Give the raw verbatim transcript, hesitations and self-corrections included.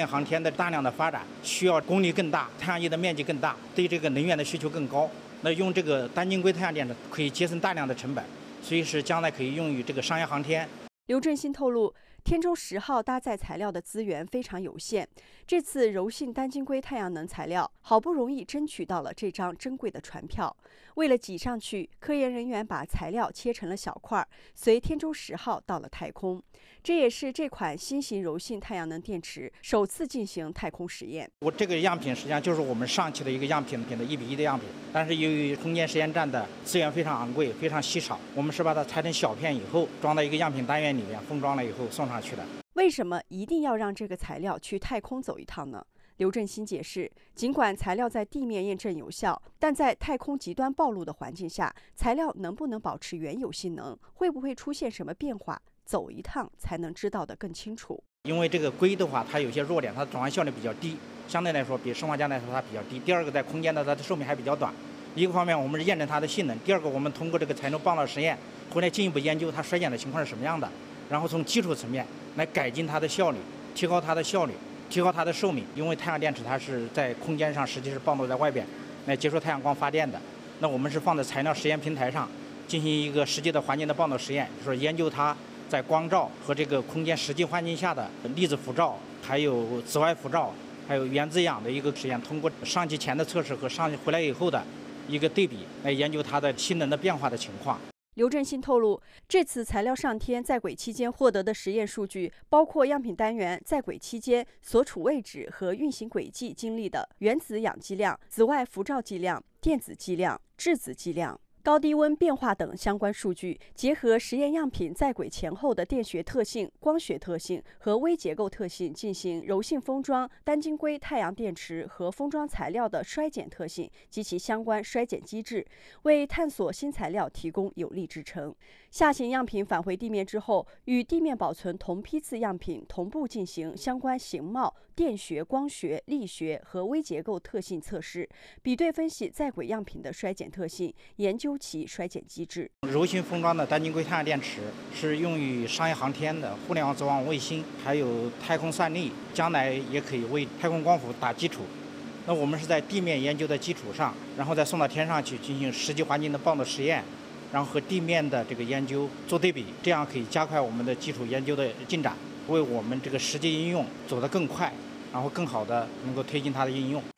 业航天的大量的发展，需要功率更大，太阳翼的面积更大，对这个能源的需求更高。那用这个单晶硅太阳电池可以节省大量的成本，所以是将来可以用于这个商业航天。 刘振兴透露，天舟十号搭载材料的资源非常有限，这次柔性单晶硅太阳能材料好不容易争取到了这张珍贵的船票。为了挤上去，科研人员把材料切成了小块，随天舟十号到了太空。这也是这款新型柔性太阳能电池首次进行太空实验。 我这个样品实际上就是我们上期的一个样品品的一比一的样品，但是由于空间实验站的资源非常昂贵，非常稀少，我们是把它拆成小片以后，装到一个样品单元里面，封装了以后送上去的。 为什么一定要让这个材料去太空走一趟呢？刘振兴解释，尽管材料在地面验证有效，但在太空极端暴露的环境下，材料能不能保持原有性能，会不会出现什么变化，走一趟才能知道得更清楚。 因为这个硅的话，它有些弱点，它的转换效率比较低，相对来说比砷化镓来说它比较低。第二个，在空间的它的寿命还比较短。一个方面我们是验证它的性能，第二个我们通过这个材料棒道实验回来进一步研究它衰减的情况是什么样的，然后从基础层面来改进它的效率，提高它的效率，提高它的寿命。因为太阳电池它是在空间上实际是暴露在外边来接受太阳光发电的，那我们是放在材料实验平台上进行一个实际的环境的暴露实验，就是研究它在光照和这个空间实际环境下的粒子辐照，还有紫外辐照，还有原子氧的一个实验，通过上机前的测试和上机回来以后的一个对比，来研究它的性能的变化的情况。 刘振兴透露，这次材料上天在轨期间获得的实验数据，包括样品单元在轨期间所处位置和运行轨迹经历的原子氧剂量、紫外辐照剂量、电子剂量、质子剂量、高低温变化等相关数据，结合实验样品在轨前后的电学特性、光学特性和微结构特性，进行柔性封装单晶硅太阳电池和封装材料的衰减特性及其相关衰减机制，为探索新材料提供有力支撑。下行样品返回地面之后，与地面保存同批次样品同步进行相关形貌、电学、光学、力学和微结构特性测试，比对分析在轨样品的衰减特性，研究其衰减机制。 柔性封装的单晶硅太阳电池是用于商业航天的、互联网组网卫星，还有太空算力，将来也可以为太空光伏打基础。那我们是在地面研究的基础上，然后再送到天上去进行实际环境的暴露实验，然后和地面的这个研究做对比，这样可以加快我们的基础研究的进展，为我们这个实际应用走得更快，然后更好的能够推进它的应用。